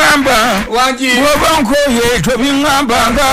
tobingamba wangi bwobanko ye tobingambanga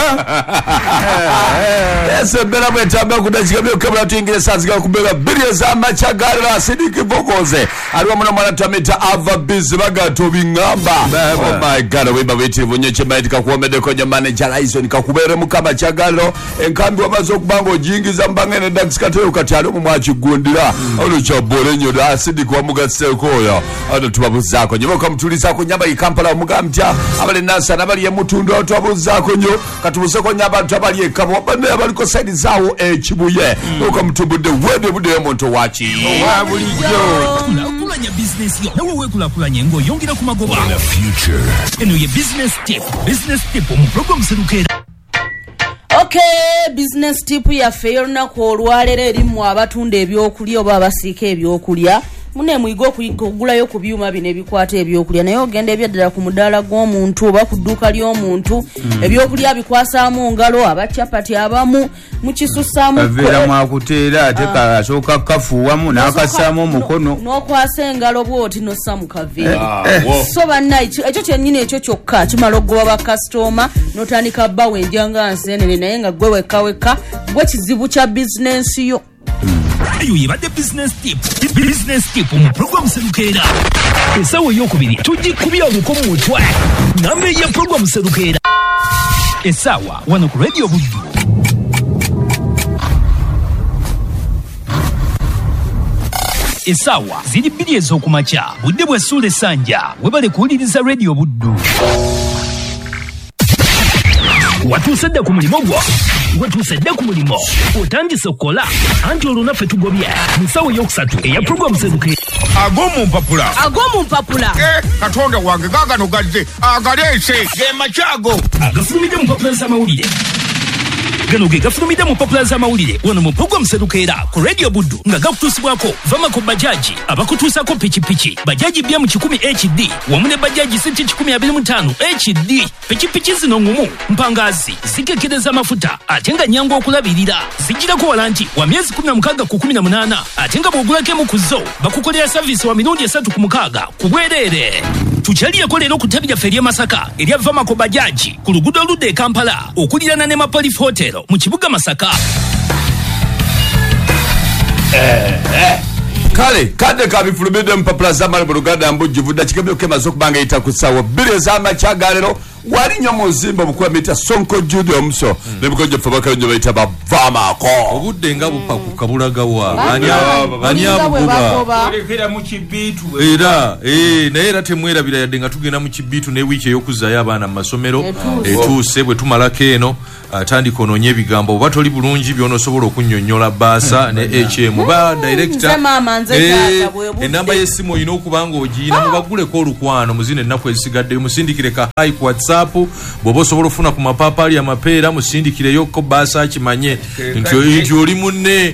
ese bela bwetamba kudachika byo kabla tuingie saa zika kubega billions za machagara Sidiki Vokoze aliwa mwana mwana tamita ava busy baga tobingamba. Oh my god, weba weti vonyeche baiti kakuomede konye manager iso nikakubere mukama chagalo enkambi wabazo kubango jingi za mbangene dax katero katalo mu mwachigundira olo chabole nyo da Sidiki wa mugatse koya ado tubabuzako nyo kamtulisa ko nyamba ikampala mugamtya abali nasa nabali ye mutundu atubabuzako nyo katubuseko nyamba tabali ekabo bane abaliko side zawo echibuye okamtubude wede bude monto wachi wa bulijjo kulanya business yo nawe wekulakulanya ngo yongira ku magoba the future eno ye business tip mu program serukera. Okay, business tip ya fairna ko olwalere erimu abatunda ebyokulya oba abasiika ebyokulya mune muigo kugula yo kubyuma bine bikwata ebyokulya nayo ogenda ebyaddala ku mudaala gw'omuntu oba ku dduuka ly'omuntu ebyokulya bikwasaamu ngalo abachapati abamu mukisussaamu avera mwakuteera ate kasooka kafuuwamu n'akassaamu omukono n'okwasa engalo bw'oti n'ossa mu kaveera so bannaye ekyo kyennyini ekyo kyokka kimala okugoba bakasitoma n'otandika bbawo enjanga nseenene naye nga gwe wekka gwe kizibu kya bizinensi yo. Ayo yibadde business tip mu program serukera esawo yokubiri tujikubya olukomu mutwe nambe ya program serukera esawa wano ku radio Buddu. Esawa ziri bbiri ez'okumakya budde bwe Sule Sanja webale kuwuliriza radio Buddu. Watusedde ku mulimo gwo watusedde ku mulimo otandise okukola anti olunafe tugobye musawo yokusatu eya program serukera agomu mpapula katonda wange gagano gadde agalese ge machago agafulumidde mu mpapula z'amawulire gano ge gafulumidde mu mpapula z'amawulire wano mu program serukera ku radio Buddu nga gakutuusibwako vamako bajaji abakutuusako pikipiki bajaji bya mu 10 HD wamu ne bajaji siti 125 HD pikipiki zino ngumu mpangazi zikekereza amafuta ate nga nyangu okulabirira zijirako walanti wa myezi 16 ku 18 ate nga bw'ogulako emu ku zo bakukolera service wa mirundi 3 ku 6 ku bwereere. Tukyaliyeko leero ku ttabi lyaffe ery'e Masaka erya vamako bajaji ku luguudo oludda e Kampala okulirana ne Mapolif Hotel mu kibuga Masaka. kale kade kabifulumide mpapula z'amali mu Luganda mbujjuvu dakikabyo kemazo kubanga yita kusawo bbiri z'amachagalero wali nnyo mu nzimba obukuba mita Sonko Jude omuso nebukojo fabaka nyo bayita bavamako obudde nga bupaku kabulagawa ani abugoba olekera mu kibitu naye temwerabira yadde nga tugenda mu kibitu ne wiiki ey'okuzaayo abaana mu masomero etuuse bwe tumalako eno atandika ononye ebigambo oba toli bulungi by'onosobola okunnyonnyola baasa ne HM ba director enamba y'essimu olina okuba ng'ogiyina mubaguleko olukwano muzina ennaku ezisigaddeyo musindikire ka hi ku WhatsApp bw'oba osobola ofuna ku mapapaali amapeera musindikireyo ko baasa akimanye nti oli munne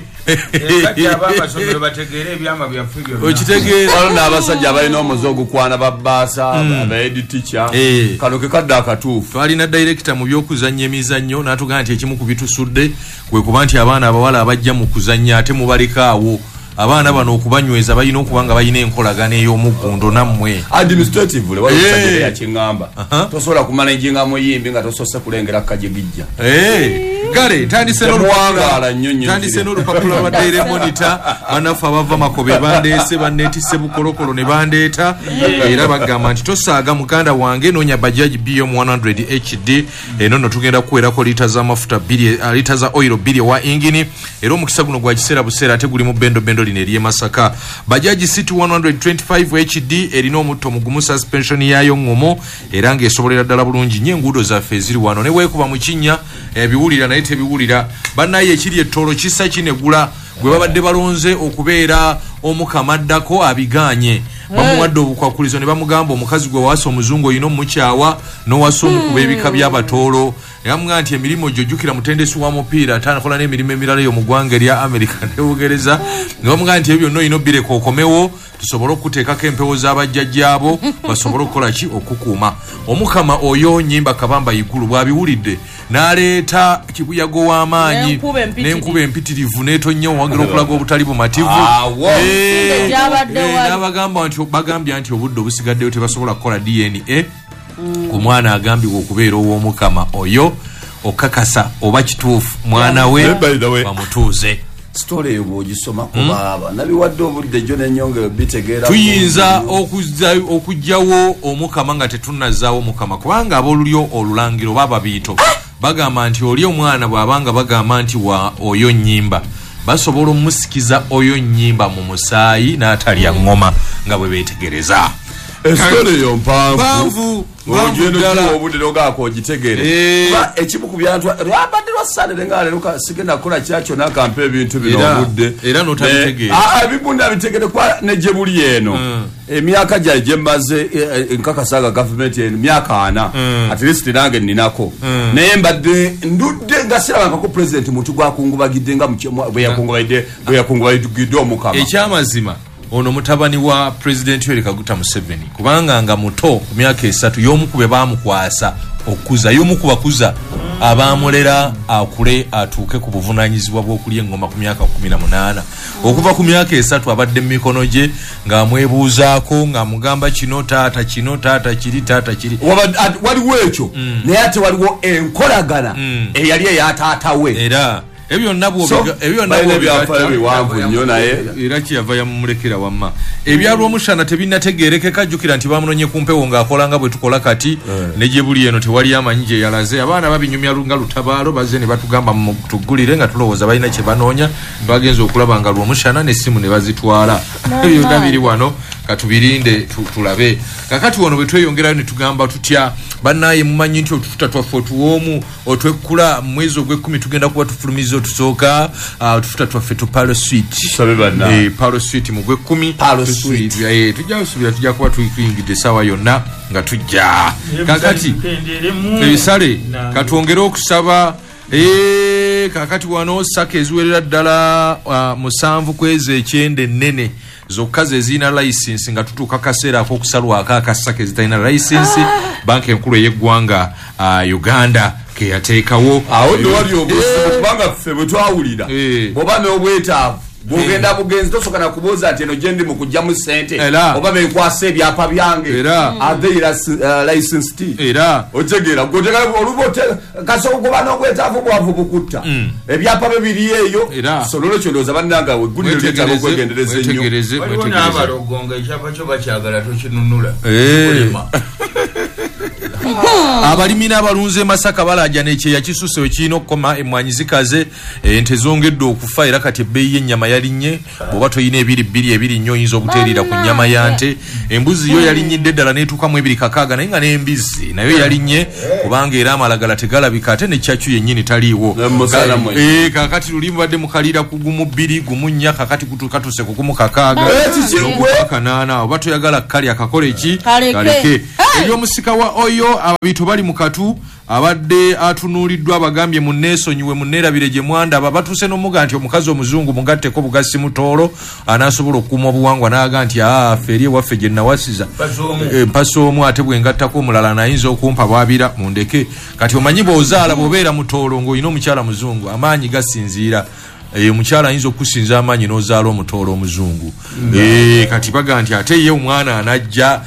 okitegeera n'abasajja abalina omuze ogukwana babbaasa abaedi teacher kaloke kadde akatuufu. Twalina director mu by'okuzannya emizannyo n'atugamba nti ekimu ku bitusudde kwe kuba nti abaana abawala abajja mu kuzannya ate mubalekaawo abaana bano okubanyweza balina okuba nga balina enkolagana ey'omuggundo nammwe administratively wali ya kingamba tosobola kumala enjinga muyimbi nga tosose kulengera kajigijja kale tandise n'olupapula lwa Daily Monitor banafu abava makobe bandeese banneetisse bukolokolo ne bandeeta era bagamba nti tosaaga muganda wange noonya bajaji BM 100 HD eno no tugenda kuwerako lita z'amafuta lita za oil bbiri wa ingini era omukisa guno gwa kiseera buseera ate guli mu bendo lino ery'e Masaka. Bajaji City 125 HD erina omutto mugumu suspension yayo ngomo era ng'esobolera ddala bulungi nnyo enguudo zaffe eziri wano ne weekuba mu kinnya ebiwulira naye tebiwulira bannaye ekiri ettolo kisa kinegula gwe babadde balonze okubeera omukamaddako abiganye bamuwadde obukwakulizo ne bamugamba omukazi gwe waasa omuzungu oyina omukyawa n'owasa omukuba ebika by'abatoolo yamugamba nti emirimu gyojjukira mutendesi wa mupiira atanakola n'emirimu emirala eyo mu ggwanga erya Amerika ne Bugereza ne bamugamba nti ebyo byonna oyina obbireka okomewo tusobole okuteekako empewo z'abajjajjaabo basobole okukola ki okukuuma omukama oyo Nnyimba Kabamba Igulu bw'abiwulidde n'aleeta kibuyago w'amaanyi n'enkuba empitirivu n'etonnya owagira okulaga obutali bumativu n'abagamba nti bagambye nti obudde obusigaddeyo tebasobola kukola DNA ku mwana agambibwa okubeera ow'omukama oyo okakasa oba kituufu mwana we bamutuuze. Story eyo bw'ogisoma ku baaba nabiwadde obudde gyo n'ennyongero bitegeera. Tuyinza okugyawo omukama nga tetunnazaawo omukama kubanga ab'olulyo olulangiro baba biito bagamba nti oli omwana bw'abanga bagamba nti wa oyo nnyimba basobola omusikiza oyo nnyimba mu musaayi n'atalya ngoma nga bwe beetegereza. Story eyo mpanvu ddala obudde gaako ogitegere kuba ekimu ku byantu lwabadde lwa Sunday nga leero sigenda kukola kyakyo nakampa ebintu bino obudde era n'otabitegeera ebibunda bitegere kwa ne gye buli eno emyaka gye mmaze nkakasaaga gavumenti eno myaka 4 at least nange ninako naye mbadde ndudde nga sirabangako president muntu gwakungubagidde nga bwe yakungubagidde omukama. Ekyamazima ono mutabani wa president Yoweri Kaguta Museveni kubanga nga muto ku myaka 3 y'omu ku be baamukwasa okuza y'omu ku bakuza abaamulera akule atuuke ku buvunaanyizibwa bw'okulya engoma ku myaka 18 okuva ku myaka 3 abadde mu mikono gye ng'amwebuuzaako ng'amugamba kino taata kiri waliwo ekyo naye ate waliwo enkolagana eyali eya taata we era ebyo nabo era kiyava yamumulekera wamma ebyalwa omushana tebinnategeerekeka jjukira nti bamunonye ku mpewo ng'akola nga bwe tukola kati ne gye buli eno tewali amanyi gye yalaze abaana babinyumya nga lutabaalo bazze ne batugamba tuggulire nga tulowooza balina kye banoonya bagenza okulaba nga lw'omushana n'essimu ne bazitwala ebyo byonna biri wano katubirinde tulabe kakati wano bwe tweyongerayo ne tugamba tutya bannaye mumanyi nti otufuta twaffe otuwoomu otwekkula mu mwezi ogw'ekkumi tugenda kuba tufulumiza otusooka otufuta twaffe tu palo suite mu gw'ekkumi tujja kusubira tujja kuba tuyingidde essaawa yonna nga tujja kakati ebisale katwongere okusaba kakati wano saka eziwerera ddala 7 kwezi ekyenda ennene zokka ze zirina license nga tutuuka kaseera ak'okusalwako akasaka ezitalina license banka enkulu ey'eggwanga Uganda ke yateekawo awo newali obusibu kubanga ffe bwe twawulira oba n'obwetaavu bwogenda bugenzi tosoka na kubuuza nti eno gye ndi mu kuggyamu ssente oba benkwasa ebyapa byange licensed era otegeera kasogoba n'obwetaavu bwavu bukutta ebyapa bye biri eyo sololo kyo ndowooza bannanga wegguliro lyetaaga okwegendereza ennyo waliwo n'abalogonga ekyapa kyo bakyagala tokinunula abalimi n'abalunzi Masaka balaja n'ekyeya kisusse ekirina okukoma emmwanyi zikaze ente zongedde okufa era kati ebbeeyi y'ennyama yalinnye bw'oba toyina 2 nnyo oyinza obuteerira ku nnyama ya nte embuzi yo yalinnyidde ddala n'etuukamu 2 naye nga n'embizzi nayo yalinnye kubanga era amalagala tegalabika ate n'ekyakyu yennyini taliiwo kakati luli mubadde mukalira ku gumu 2 gumu 4 kakati katuse ku gumu 6 8 oba toyagala kali akakola eki kaleke ebyomusika wa oyo ababiito bali mu katu abadde atunuuliddwa abagambye munneesonyiwe munneerabire gye mwandaba batuuse n'omuga nti omukazi omuzungu mugatteko bugasi mutoolo anaasobola okukuuma obuwangwa n'aga nti ffe eri ewaffe gye nnawasiza mpasa omu ate bwengattako omulala nayinza okumpa bwabira mundeke kati omanyi bw'ozaala bw'obeera mutoolo ng'olina omukyala muzungu amaanyi gasinziira omukyala ayinza okusinza amaanyi n'ozaala omutoolo omuzungu kati baga nti ate ye omwana anajja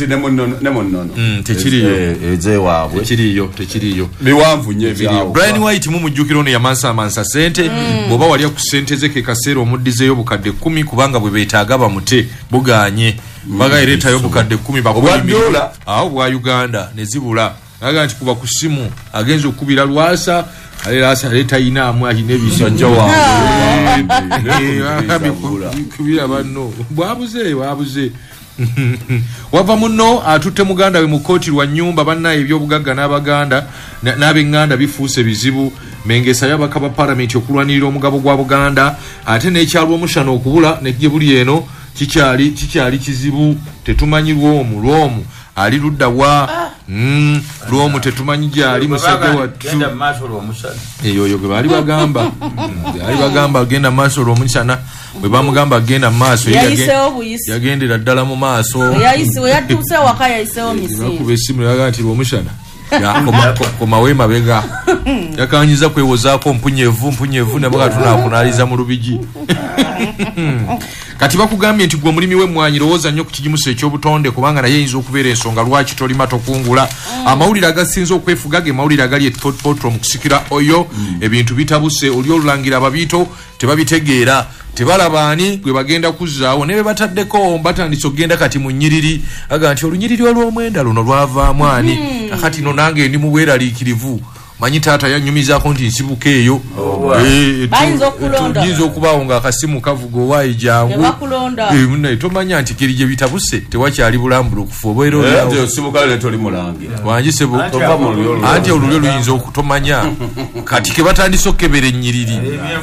tekiriyo biwanvu nnyo ebyawo. Brian White mumujjukira ono yamansamansa ssente bw'oba walya ku ssente ze ke kaseera omuddizeeyo bukadde 10 kubanga bwe beetaaga bamute buganye baga ereetayo bukadde 10 bakulimira awo bwa Uganda ne zibula aga nti kuba ku ssimu agenza okukubira lwasa alasa leta inaamu alina ebisajja kubira banno bwabuze wava muno atutte muganda we mu kkooti lwa nnyumba bannaye ebyobugagga n'abaganda n'ab'eŋŋanda bifuuse bizibu mengesa y'abaka ba palamenti okulwanirira omugabo gwa Buganda ate n'ekyalwa omushana okubula negye buli eno kikyali kizibu tetumanyi lwomu ali ludda wa lwomu tetumanyi gyali musajja wattu eyo gwe baali bagamba genda maaso lw'omusana bwe bamugamba genda mu maaso yagendera ddala mu maaso yatuuse waka yayiseewo misimu essimu yaga nti lw'omusana komawe mabega yakanyiza kwewozaako mpunyevu ne baka tunakunaliza mu lubigi kati bakugambye nti gwe mulimi we mwanyi lowooza nnyo ku kigimusa ekyobutonde kubanga naye yinza okubeera ensonga lwaki tolima tokungula amawulire agasinza okwefuga ge mawulire agali etpotro mu kusikira oyo ebintu bitabuse oli olulangira ababiito tebabitegeera tebalabaani gwe bagenda kuzzaawo ne be bataddeko batandise okugenda kati mu nnyiriri aga nti olunyiriri olw'omwenda luno lwavaamu ani kati no nange ndi muweeraliikirivu manyi taata yanyumizaako nti nsibuka eyo tuyinza okubaawo ngaakasimu kavuga owaayi jangu munaye tomanya nti kiri gye bitabuse tewakyali bulambulukufu obawangisebo anti olulyo luyinza okutomanya kati ke batandise okukebera ennyiriri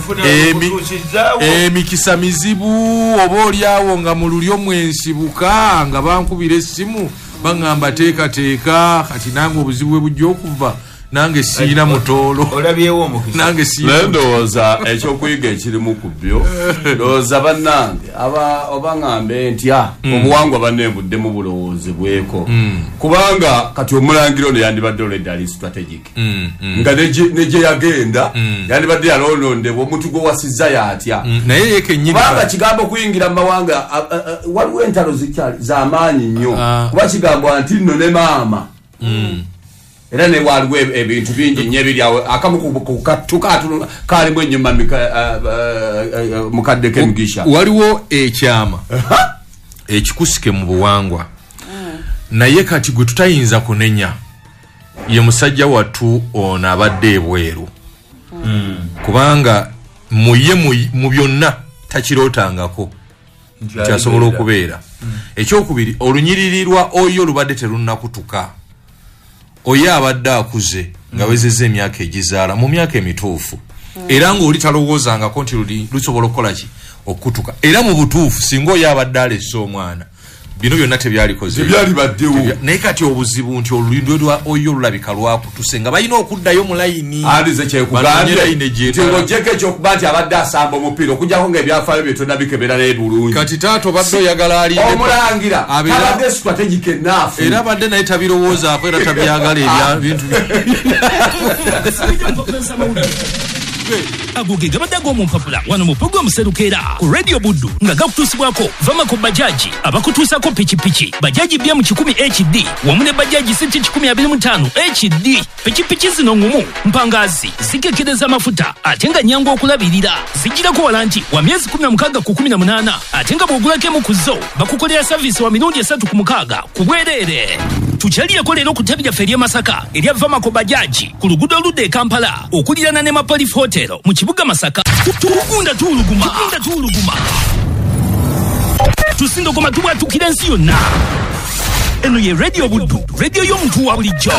emikisa mizibu oba oliawo nga mu lulyo mwensibuka nga bankubira essimu baŋŋamba teekateeka kati nange obuzibu bwe bujja okuva nange siina mutoolo olabyewo omukisa nange siina ndowooza ekyokuyiga ekirimu ku byo ndowooza bannange oba ŋŋambe ntya obuwangwa banneebuddemu bulowoozebweko kubanga kati omulangira ono yandibadde olwedde ali strategic nga ne gye yagenda yandibadde yalonondebwa omuntu gwe wasizza yatya naye yekennyini kubanga kigambo okuyingira mu mawanga waliwo entalo z'amaanyi nnyo kuba kigambwa nti nno ne maama era ne waliwo ebintu bingi nnyo ebiryawo akamu kukatuka kalimu ennyuma mukadde kemugisha waliwo ekyama ekikusike mu buwangwa naye kati gwe tutayinza kunenya ye musajja wattu ono abadde ebweru kubanga muye mu byonna takirootangako kyasobola okubeera ekyokubiri olunyiriri lwa oyo lubadde terunnakutuka oyo abadde akuze nga wezezza emyaka egizaala mu myaka emituufu era ng'oli talowoozangako nti lusobola okukola ki okutuka era mu butuufu singa oyo abadde alessa omwana bino byonna tebyalibaddewo naye kati obuzibu nti olulindo lwa oyo lulabika lwakutuse nga balina okuddayo mu layini alize kyekugambyeogyeko ekyokuba nti abadde asamba omupiira okujjako ngaebyafaayo bye tonabikebera naye bulungi kati taata obadde oyagala omulangira tabadde strategic enaafu era abadde naye tabirowoozaako era tabyagala ebintu agoge gabadde ag'omumpapula wano mu pogwa muserukeera ku radio buddu nga gakutuusibwako vamako bajaji abakutuusako pikipiki bajaji bya mu 10 hd wamu ne bajaji senti 125 hd pikipiki zino ngumu mpangazi zikekereza amafuta ate nga nyangu okulabirira zijirako wala nti wa myezi 16 ku 18 ate nga bw'ogulako emu ku zo bakukolera saviisi wa mirundi 3 ku 6 ku bwereere tukyalireko leero ku ttabi lyaffe ery'e Masaka erya vamako bajaji ku luguudo oludda e Kampala okulirana ne Mapolif Hotel mu kibuga Masaka tugunda tuuluguma tusindogoma tubwatukira ensi yonna eno ye radio buddu radio y'omuntu wa bulijjo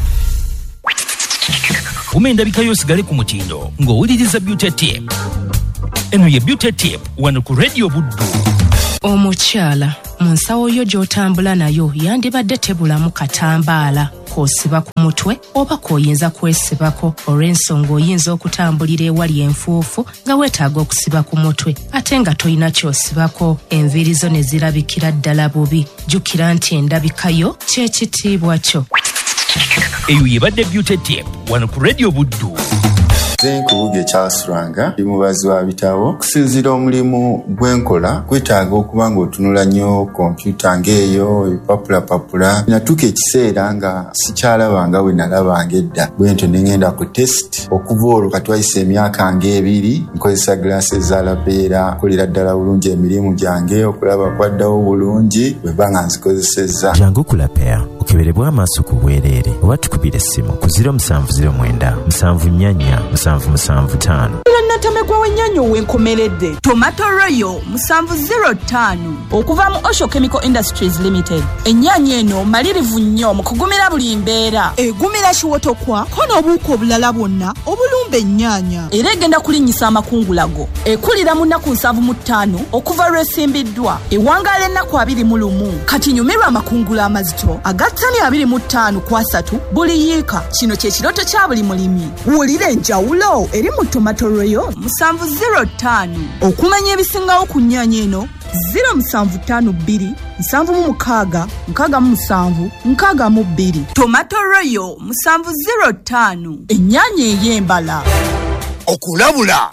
umendabika yosigale ku mutindo ng'owuliriza beauty tip eno ye beauty tip wano ku radio buddu omukyala mu nsawo yo gy'otambula nayo yandibadde tebulamu katambaala k'osiba ku mutwe oba k'oyinza kwesibako olw'ensonga oyinza okutambulira ewali enfuufu nga weetaaga okusiba ku mutwe ate nga toyina ky'osibako enviiri zo ne zirabikira ddala bubi jjukira nti endabika yo ky'ekitiibwa kyo eyo yebadde beauty tip wano ku radio buddu Nkubuge ekyasulanga ndi mubazi wa bitabo okusinziira omulimu gwenkola kwetaaga okuba ng'otunula nnyo kompyuta ng'eyo ebipapulapapula natuuka ekiseera nga sikyalabanga we nalabanga edda bwentyo ne ngenda ku test okuva olwo kati wayise emyaka ng'ebiri nkozesa glasses za labeera kolera ddala bulungi emirimu gyange okulaba kwaddawo bulungi bwe bba nga nzikozesezza jangu kulapea okeberebwa amaaso ku bwereere oba tukubira essimu ku 0709 744 775 natamegwa w'ennyanyo w'enkomeredde tomato royo 705 okuva mu Osho Chemical Industries Limited. Ennyaanya eno malirivu nnyo mu kugumira buli mbeera. Egumira kiwotokwa ko n'obuuko obulala bwonna obulumba ennyaanya. Era egenda kulinnyisa amakungulago. Ekulira mu nnaku 75 okuva lw'esimbiddwa. Ewangaala ennaku 21 kati nyumirwa amakungula amazito aga Masani 25/3 buli yiika. Kino kye kirooto kya buli mulimi. Wulira enjawulo eri mu Tomato Royal 705. Okumanya ebisingawo ku nnyaanya eno 0752 766 67 62. Tomato Royal 705. Ennyaanya ey'embala. Okulabula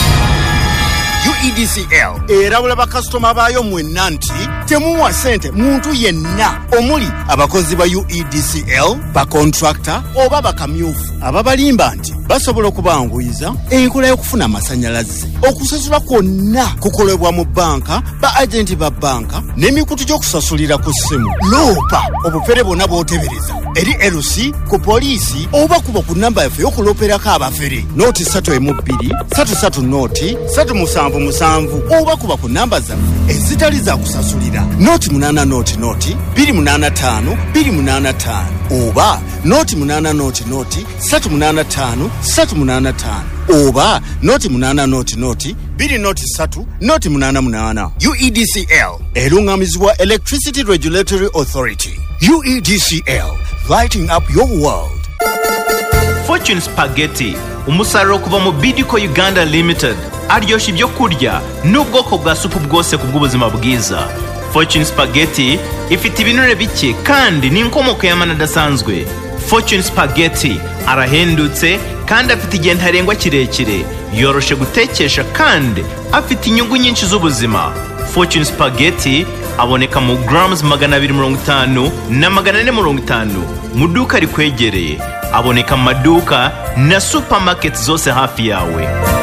UEDCL erabula bakasitoma baayo mwenna nti temuwa ssente muntu yenna omuli abakozi ba UEDCL bakontrakta oba bakamyufu ababalimba nti basobola okubanguyiza enkola y'okufuna amasannyalaze. Okusasula kwonna kukolebwa mu banka ba agenti ba banka n'emikutu gy'okusasulira ku ssimu. Loopa obufere bwonna bw'otebereza eri LC ku poliisi oba kuba ku nnamba yaffe y'okulooperako abafere nooti 312 33 nooti 377 oba kuba ku nnamba zaffe ezitali za kusasulira nooti 8 nooti 285 285 oba nooti 8 nooti 385 385 oba nooti 8 nooti 2 nooti 3 nooti 88. UEDCL erungamizibwa Electricity Regulatory Authority. UEDCL, lighting up your world. Fortune Spaghetti, umusaruro kuva mu Bidco Uganda Limited, aryoshya ibyo kurya n'ubwoko bwa supu bwose ku bw'ubuzima bwiza. Fortune Spaghetti ifite ibinure bike kandi ni inkomoko y'amana adasanzwe. Fortune Spaghetti arahendutse kandi afite igihe ntarengwa kirekire, yoroshe gutekesha kandi afite inyungu nyinshi z'ubuzima. Fortune Spaghetti aboneka mu grams 250 na 450 mu duka rikwegereye. Aboneka mu maduka na supermarket zose hafi yawe.